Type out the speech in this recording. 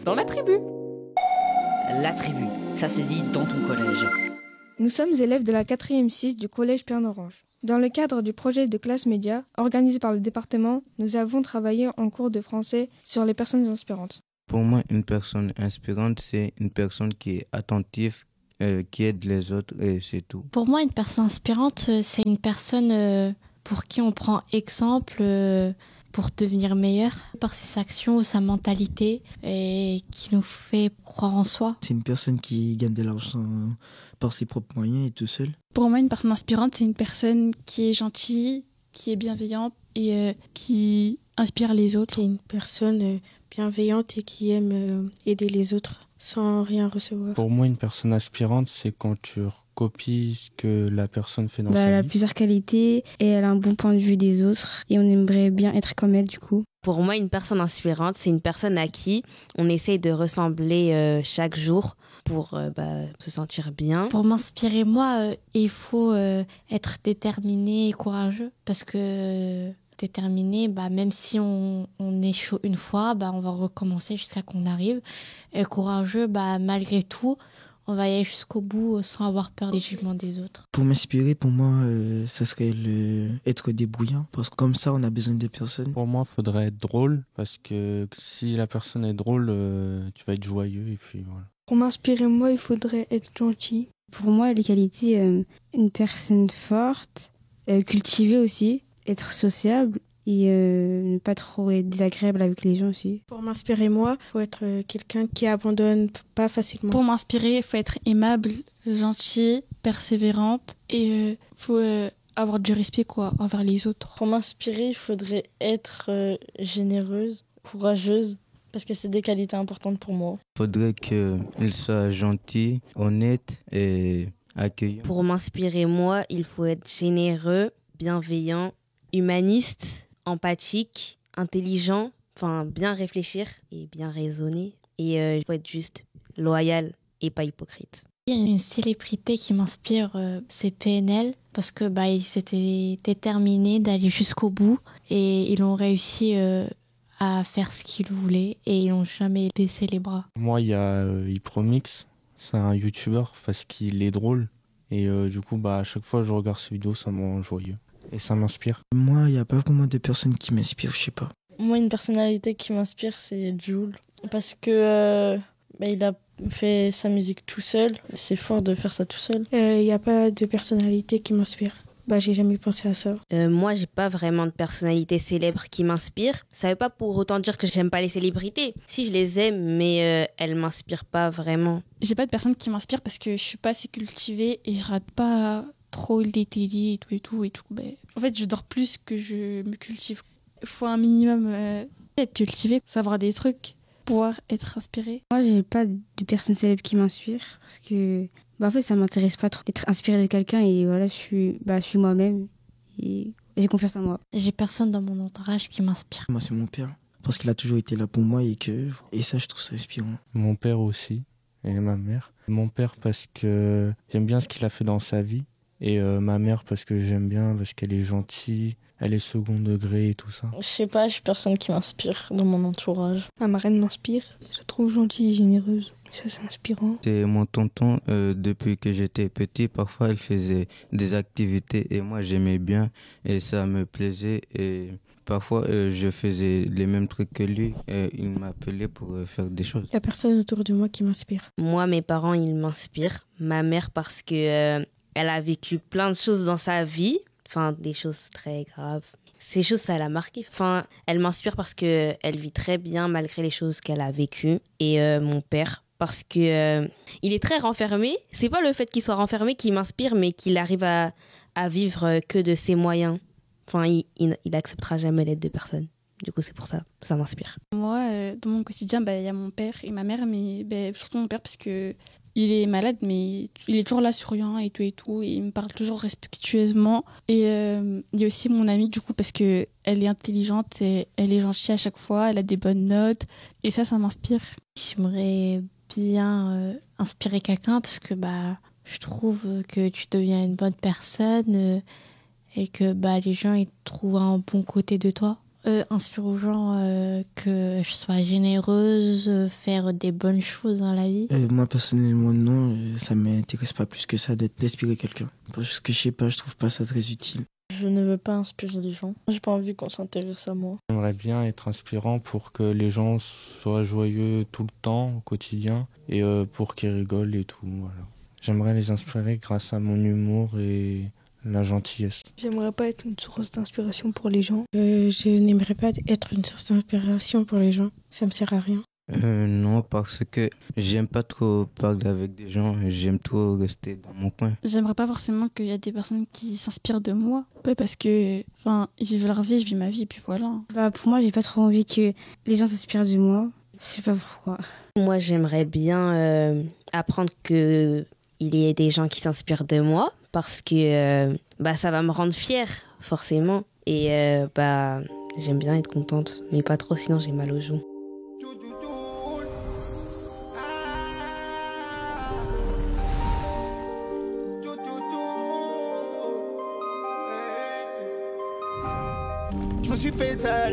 dans la tribu. La tribu, ça se dit dans ton collège. Nous sommes élèves de la 4e 6 du collège Pierre-Orange. Dans le cadre du projet de classe média, organisé par le département, nous avons travaillé en cours de français sur les personnes inspirantes. Pour moi, une personne inspirante, c'est une personne qui est attentive, qui aide les autres et c'est tout. Pour moi, une personne inspirante, c'est une personne pour qui on prend exemple pour devenir meilleur par ses actions ou sa mentalité et qui nous fait croire en soi. C'est une personne qui gagne de l'argent par ses propres moyens et tout seul. Pour moi, une personne inspirante, c'est une personne qui est gentille, qui est bienveillante et qui inspire les autres. C'est une personne bienveillante et qui aime aider les autres sans rien recevoir. Pour moi, une personne inspirante, c'est quand tu copies ce que la personne fait dans sa vie. Elle a plusieurs qualités et elle a un bon point de vue des autres et on aimerait bien être comme elle du coup. Pour moi, une personne inspirante, c'est une personne à qui on essaye de ressembler chaque jour pour se sentir bien. Pour m'inspirer, moi, il faut être déterminé et courageux parce que déterminé, même si on échoue une fois, on va recommencer jusqu'à qu'on arrive. Et courageux, malgré tout, on va y aller jusqu'au bout sans avoir peur des jugements des autres. Pour m'inspirer, pour moi, ça serait être débrouillant. Parce que comme ça, on a besoin de personnes. Pour moi, il faudrait être drôle. Parce que si la personne est drôle, tu vas être joyeux. Et puis voilà. Pour m'inspirer, moi, il faudrait être gentil. Pour moi, les qualités, une personne forte, cultivée aussi, être sociable et ne pas trop être désagréable avec les gens aussi. Pour m'inspirer, moi, il faut être quelqu'un qui abandonne pas facilement. Pour m'inspirer, il faut être aimable, gentil, persévérante et faut avoir du respect envers les autres. Pour m'inspirer, il faudrait être généreuse, courageuse, parce que c'est des qualités importantes pour moi. Il faudrait qu'il soit gentil, honnête et accueillant. Pour m'inspirer, moi, il faut être généreux, bienveillant, humaniste, empathique, intelligent, bien réfléchir et bien raisonner. Et il faut être juste, loyal et pas hypocrite. Il y a une célébrité qui m'inspire, c'est PNL, parce que ils s'étaient déterminés d'aller jusqu'au bout et ils ont réussi à faire ce qu'ils voulaient et ils n'ont jamais baissé les bras. Moi, il y a Hypromix, c'est un youtubeur parce qu'il est drôle et du coup, à chaque fois que je regarde ses vidéos, ça me rend joyeux. Et ça m'inspire. Moi, il n'y a pas vraiment de personnes qui m'inspirent, je sais pas. Moi, une personnalité qui m'inspire, c'est Jul. Parce que il a fait sa musique tout seul. C'est fort de faire ça tout seul. Il n'y a pas de personnalité qui m'inspire. J'ai jamais pensé à ça. Moi, j'ai pas vraiment de personnalité célèbre qui m'inspire. Ça veut pas pour autant dire que j'aime pas les célébrités. Si, je les aime, mais elles m'inspirent pas vraiment. J'ai pas de personne qui m'inspire parce que je suis pas assez cultivée et je rate pas trop les télés et tout. En fait, je dors plus que je me cultive. Il faut un minimum être cultivé, savoir des trucs, pouvoir être inspiré. Moi, j'ai pas de personne célèbre qui m'inspire parce que en fait, ça m'intéresse pas trop d'être inspirée de quelqu'un et voilà, je suis moi-même et j'ai confiance en moi. J'ai personne dans mon entourage qui m'inspire. Moi, c'est mon père parce qu'il a toujours été là pour moi et ça, je trouve ça inspirant. Mon père aussi et ma mère. Mon père parce que j'aime bien ce qu'il a fait dans sa vie. Et ma mère parce que j'aime bien, parce qu'elle est gentille, elle est second degré et tout ça. Je sais pas, j'ai personne qui m'inspire dans mon entourage. Ma marraine m'inspire, je la trouve gentille et généreuse. Ça, c'est inspirant. C'est mon tonton, depuis que j'étais petit, parfois il faisait des activités et moi j'aimais bien et ça me plaisait. Et parfois je faisais les mêmes trucs que lui et il m'appelait pour faire des choses. Il n'y a personne autour de moi qui m'inspire. Moi, mes parents, ils m'inspirent. Ma mère parce que elle a vécu plein de choses dans sa vie, des choses très graves. Ces choses, ça l'a marquée. Elle m'inspire parce qu'elle vit très bien malgré les choses qu'elle a vécues. Et mon père, parce que il est très renfermé. C'est pas le fait qu'il soit renfermé qui m'inspire, mais qu'il arrive à vivre que de ses moyens. Il acceptera jamais l'aide de personne. Du coup, c'est pour ça, ça m'inspire. Moi, dans mon quotidien, il y a mon père et ma mère, mais surtout mon père parce que il est malade, mais il est toujours là souriant et tout, et il me parle toujours respectueusement. Et il y a aussi mon amie, du coup, parce que elle est intelligente et elle est gentille à chaque fois, elle a des bonnes notes, et ça m'inspire. J'aimerais bien inspirer quelqu'un parce que je trouve que tu deviens une bonne personne et que les gens ils trouvent un bon côté de toi. Inspire aux gens que je sois généreuse, faire des bonnes choses dans la vie. Moi, personnellement, non. Ça m'intéresse pas plus que ça d'inspirer quelqu'un. Parce que je sais pas, je trouve pas ça très utile. Je ne veux pas inspirer les gens. J'ai pas envie qu'on s'intéresse à moi. J'aimerais bien être inspirant pour que les gens soient joyeux tout le temps, au quotidien, et pour qu'ils rigolent et tout. Voilà. J'aimerais les inspirer grâce à mon humour et la gentillesse. J'aimerais pas être une source d'inspiration pour les gens. Je n'aimerais pas être une source d'inspiration pour les gens. Ça me sert à rien. Non, parce que j'aime pas trop parler avec des gens, j'aime trop rester dans mon coin. J'aimerais pas forcément qu'il y ait des personnes qui s'inspirent de moi, parce que, ils vivent leur vie, je vis ma vie, et puis voilà. Pour moi, j'ai pas trop envie que les gens s'inspirent de moi. Je sais pas pourquoi. Moi, j'aimerais bien apprendre qu'il y ait des gens qui s'inspirent de moi, parce que ça va me rendre fière, forcément. Et j'aime bien être contente, mais pas trop, sinon j'ai mal aux joues. Je me suis fait seul,